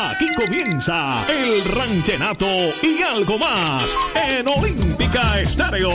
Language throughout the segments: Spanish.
Aquí comienza el ranchenato y algo más en Olímpica Estéreo.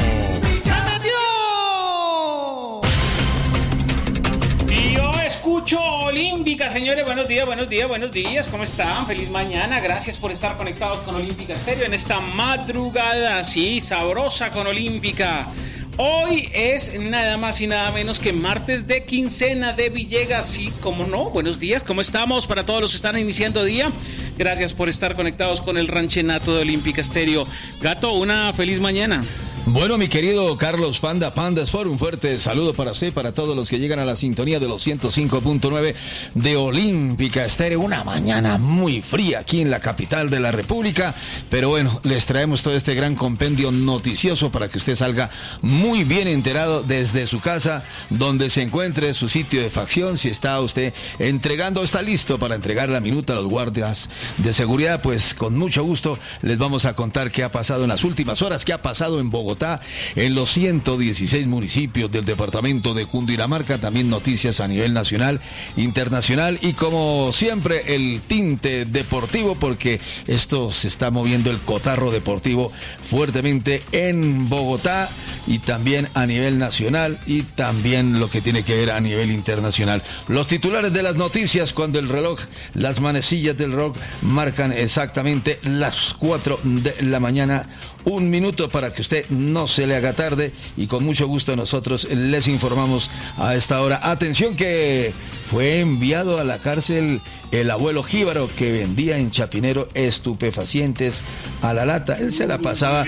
Yo escucho Olímpica, señores. Buenos días. ¿Cómo están? Feliz mañana. Gracias por estar conectados con Olímpica Estéreo en esta madrugada así sabrosa con Olímpica. Hoy es nada más y nada menos que martes de quincena de Villegas. Sí, cómo no. Buenos días, ¿cómo estamos? Para todos los que están iniciando día, gracias por estar conectados con el ranchenato de Olímpica Estéreo. Gato, una feliz mañana. Bueno, mi querido Carlos Panda Sport, un fuerte saludo para usted, para todos los que llegan a la sintonía de los 105.9 de Olímpica Estéreo. Una mañana muy fría aquí en la capital de la República, pero bueno, les traemos todo este gran compendio noticioso para que usted salga muy bien enterado desde su casa, donde se encuentre su sitio de facción. Si está usted está listo para entregar la minuta a los guardias de seguridad, pues con mucho gusto les vamos a contar qué ha pasado en las últimas horas, qué ha pasado en Bogotá, en los 116 municipios del departamento de Cundinamarca, también noticias a nivel nacional, internacional y como siempre el tinte deportivo, porque esto se está moviendo el cotarro deportivo fuertemente en Bogotá y también a nivel nacional y también lo que tiene que ver a nivel internacional. Los titulares de las noticias cuando el reloj, las manecillas del reloj marcan exactamente las 4 de la mañana. Un minuto para que usted no se le haga tarde y con mucho gusto nosotros les informamos a esta hora. Atención que fue enviado a la cárcel el abuelo jíbaro que vendía en Chapinero estupefacientes a la lata. Él se la pasaba,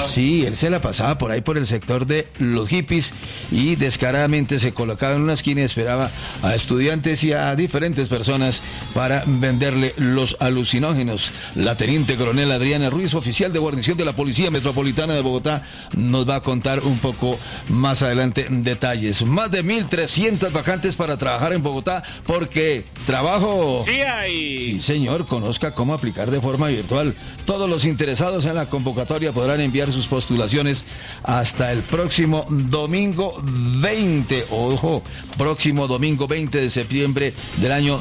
él se la pasaba por ahí por el sector de los hippies y descaradamente se colocaba en una esquina y esperaba a estudiantes y a diferentes personas para venderle los alucinógenos. La teniente coronel Adriana Ruiz, oficial de guarnición de la Policía Metropolitana de Bogotá, nos va a contar un poco más adelante detalles. Más de 1.300 vacantes para trabajar en Bogotá, porque trabajo... Sí, señor, conozca cómo aplicar de forma virtual. Todos los interesados en la convocatoria podrán enviar sus postulaciones hasta el próximo domingo 20, próximo domingo 20 de septiembre del año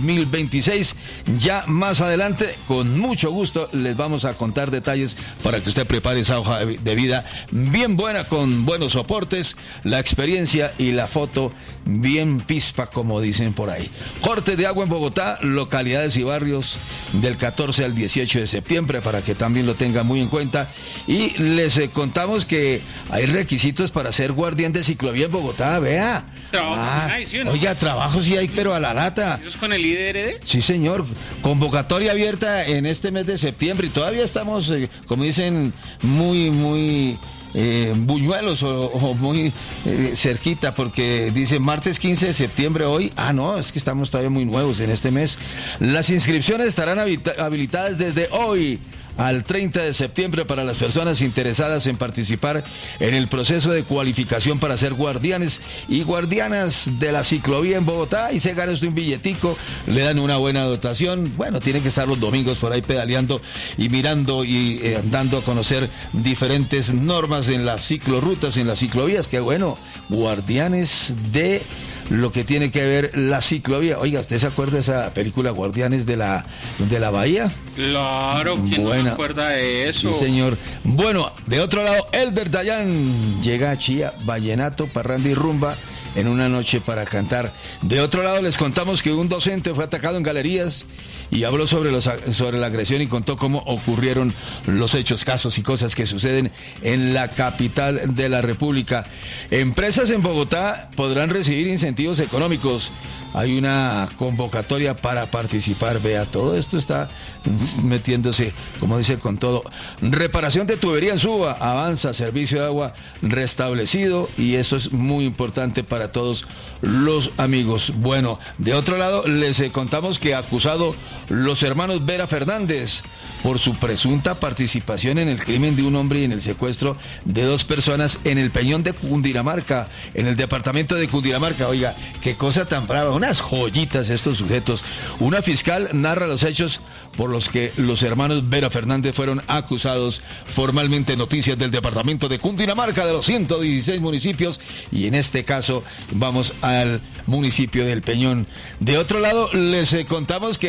2026. Ya más adelante, con mucho gusto, les vamos a contar detalles para que usted prepare esa hoja de vida bien buena, con buenos soportes, la experiencia y la foto bien pispa, como dicen por ahí. Corte de agua en Bogotá, localidades y barrios del 14 al 18 de septiembre, para que también lo tengan muy en cuenta. Y les contamos que hay requisitos para ser guardián de ciclovía en Bogotá, vea. Oiga, trabajo sí hay, pero a la lata. ¿Eso es con el IDRD? Sí, señor. Convocatoria abierta en este mes de septiembre y todavía estamos, como dicen, muy buñuelos o muy cerquita, porque dice martes 15 de septiembre hoy. No, es que estamos todavía muy nuevos en este mes. Las inscripciones estarán habilitadas desde hoy al 30 de septiembre para las personas interesadas en participar en el proceso de cualificación para ser guardianes y guardianas de la ciclovía en Bogotá, y se gana usted un billetico, le dan una buena dotación. Bueno, tiene que estar los domingos por ahí pedaleando y mirando y dando a conocer diferentes normas en las ciclorrutas, en las ciclovías. Que bueno, guardianes de lo que tiene que ver la ciclovía. Oiga, ¿usted se acuerda de esa película Guardianes de la Bahía? Claro, ¿quién no se acuerda de eso? Sí, señor. Bueno, de otro lado, Elber Dayan llega a Chía, vallenato, parranda y rumba en una noche para cantar. De otro lado, les contamos que un docente fue atacado en galerías y habló sobre la agresión y contó cómo ocurrieron los hechos, casos y cosas que suceden en la capital de la República. Empresas en Bogotá podrán recibir incentivos económicos. Hay una convocatoria para participar. Vea, todo esto está metiéndose, como dice, con todo. Reparación de tubería en Suba, avanza, servicio de agua restablecido, y eso es muy importante para todos los amigos. Bueno, de otro lado, les contamos que acusado los hermanos Vera Fernández por su presunta participación en el crimen de un hombre y en el secuestro de 2 personas en el Peñón de Cundinamarca, en el departamento de Cundinamarca. Oiga, qué cosa tan brava, unas joyitas estos sujetos. Una fiscal narra los hechos por los que los hermanos Vera Fernández fueron acusados formalmente. Noticias del departamento de Cundinamarca, de los 116 municipios, y en este caso vamos al municipio del Peñón. De otro lado, les contamos que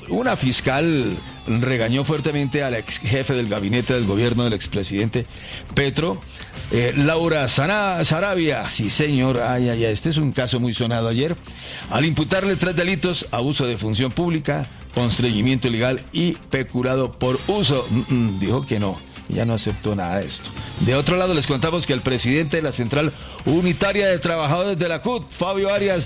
una fiscal regañó fuertemente al ex jefe del gabinete del gobierno del expresidente Petro, Laura Sarabia. Sí, señor, este es un caso muy sonado ayer, al imputarle 3 delitos: abuso de función pública, constreñimiento ilegal y peculado por uso. Dijo que no, ya no aceptó nada de esto. De otro lado, les contamos que el presidente de la Central Unitaria de Trabajadores de la CUT, Fabio Arias,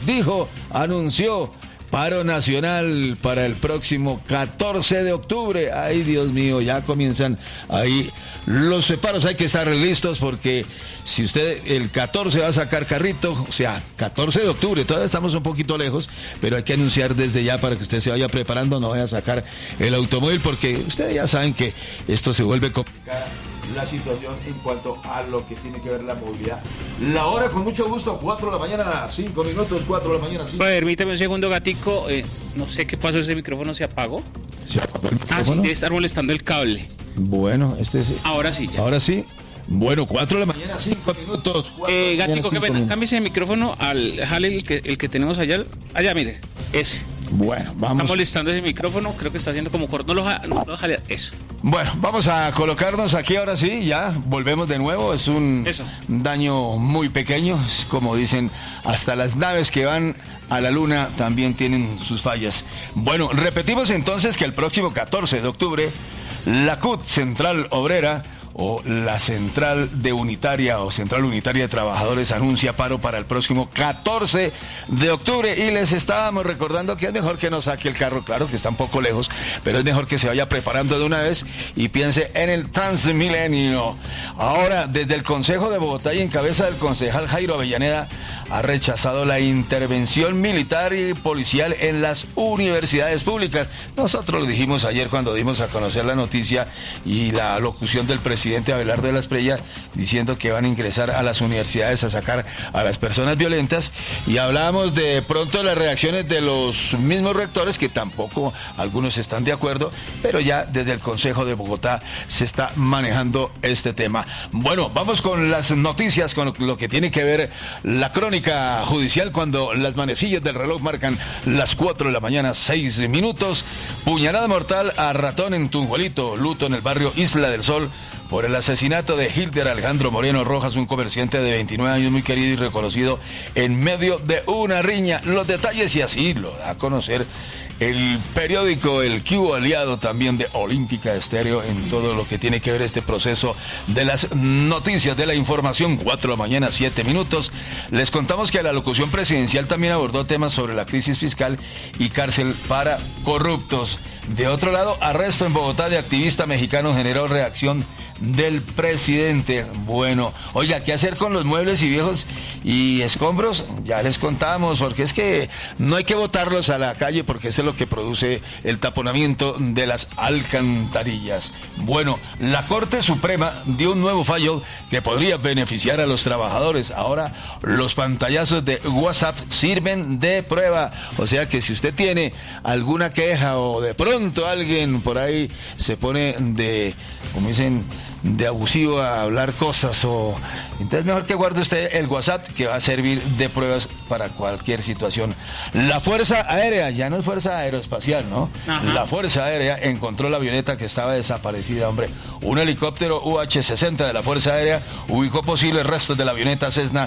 anunció paro nacional para el próximo 14 de octubre. Ay, Dios mío, ya comienzan ahí los paros. Hay que estar listos porque si usted el 14 va a sacar carrito, o sea, 14 de octubre, todavía estamos un poquito lejos, pero hay que anunciar desde ya para que usted se vaya preparando, no vaya a sacar el automóvil, porque ustedes ya saben que esto se vuelve complicado. La situación en cuanto a lo que tiene que ver la movilidad. La hora, con mucho gusto, 4 de la mañana, 5 minutos, 4 de la mañana, 5. Permítame un segundo, gatico. No sé qué pasó, ese micrófono se apagó. ¿Se apagó el micrófono? Sí, debe estar molestando el cable. Bueno, Ahora sí, ya. Ahora sí. Bueno, 4 de la mañana, 5 minutos. Gatico, qué pena. Cámbiese el micrófono jale el que tenemos allá. Allá, mire, ese. Bueno, vamos. Está molestando ese micrófono, creo que está haciendo como corto. No lo jale, eso. Bueno, vamos a colocarnos aquí ahora sí, ya volvemos de nuevo. Es un daño muy pequeño, como dicen, hasta las naves que van a la luna también tienen sus fallas. Bueno, repetimos entonces que el próximo 14 de octubre, la CUT, Central Obrera, o la Central Unitaria de Trabajadores, anuncia paro para el próximo 14 de octubre. Y les estábamos recordando que es mejor que no saque el carro, claro que está un poco lejos, pero es mejor que se vaya preparando de una vez y piense en el Transmilenio. Ahora, desde el Consejo de Bogotá y en cabeza del concejal Jairo Avellaneda, ha rechazado la intervención militar y policial en las universidades públicas. Nosotros lo dijimos ayer cuando dimos a conocer la noticia y la locución del presidente Abelardo de la Espriella diciendo que van a ingresar a las universidades a sacar a las personas violentas, y hablábamos de pronto de las reacciones de los mismos rectores, que tampoco algunos están de acuerdo, pero ya desde el Consejo de Bogotá se está manejando este tema. Bueno, vamos con las noticias, con lo que tiene que ver la crónica judicial, cuando las manecillas del reloj marcan las 4 de la mañana, 6 minutos. Puñalada mortal a ratón en Tunjuelito, luto en el barrio Isla del Sol por el asesinato de Hilder Alejandro Moreno Rojas, un comerciante de 29 años muy querido y reconocido en medio de una riña. Los detalles y así lo da a conocer el periódico El Cubo Aliado, también de Olímpica Estéreo, en todo lo que tiene que ver este proceso de las noticias, de la información. 4 de la mañana, 7 minutos. Les contamos que la locución presidencial también abordó temas sobre la crisis fiscal y cárcel para corruptos. De otro lado, arresto en Bogotá de activista mexicano generó reacción del presidente. Bueno, oiga, ¿qué hacer con los muebles y viejos y escombros? Ya les contamos, porque es que no hay que botarlos a la calle, porque eso es lo que produce el taponamiento de las alcantarillas. Bueno, la Corte Suprema dio un nuevo fallo que podría beneficiar a los trabajadores. Ahora los pantallazos de WhatsApp sirven de prueba, o sea que si usted tiene alguna queja o de pronto alguien por ahí se pone de, como dicen, de abusivo a hablar cosas, o entonces mejor que guarde usted el WhatsApp, que va a servir de pruebas para cualquier situación. La Fuerza Aérea, ya no es Fuerza Aeroespacial, ¿no? Ajá. La Fuerza Aérea encontró la avioneta que estaba desaparecida, hombre. Un helicóptero UH-60 de la Fuerza Aérea ubicó posibles restos de la avioneta Cessna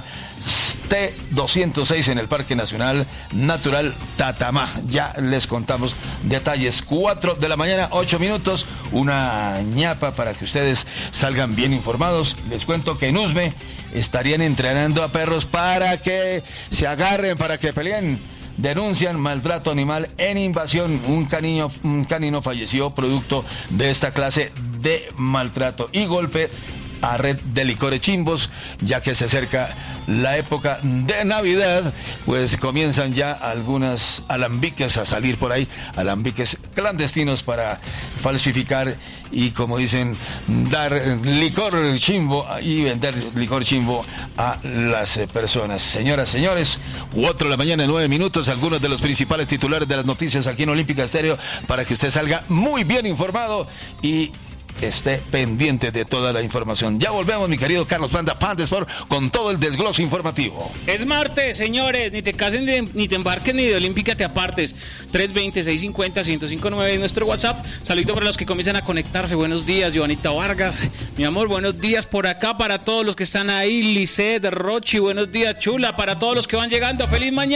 T-206 en el Parque Nacional Natural Tatamá. Ya les contamos detalles. 4 de la mañana, 8 minutos, una ñapa para que ustedes salgan bien informados. Les cuento que en Usme estarían entrenando a perros para que se agarren, para que peleen. Denuncian maltrato animal en invasión. Un canino falleció producto de esta clase de maltrato y golpe a red de licores chimbos, ya que se acerca la época de Navidad, pues comienzan ya algunas alambiques a salir por ahí, alambiques clandestinos para falsificar y, como dicen, dar licor chimbo y vender licor chimbo a las personas. Señoras, señores, 4 de la mañana, 9 minutos, algunos de los principales titulares de las noticias aquí en Olímpica Estéreo, para que usted salga muy bien informado y esté pendiente de toda la información. Ya volvemos, mi querido Carlos Panda Sport, con todo el desglose informativo. Es martes, señores, ni te casen, ni te embarques, ni de Olímpica te apartes. 320-650-1059 es nuestro WhatsApp. Saludito para los que comienzan a conectarse. Buenos días, Joanita Vargas. Mi amor, buenos días por acá para todos los que están ahí. Lisset, Rochi, buenos días, Chula. Para todos los que van llegando, feliz mañana.